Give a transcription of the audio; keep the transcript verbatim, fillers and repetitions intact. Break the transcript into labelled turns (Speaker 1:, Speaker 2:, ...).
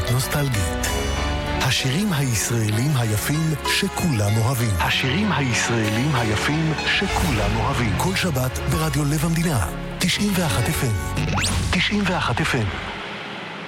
Speaker 1: שבת נוסטלגית. השירים הישראלים היפים שכולם אוהבים. השירים הישראלים היפים שכולם אוהבים. כל שבת ברדיו לב המדינה. תשעים ואחת אף אם. תשעים ואחת אף אם.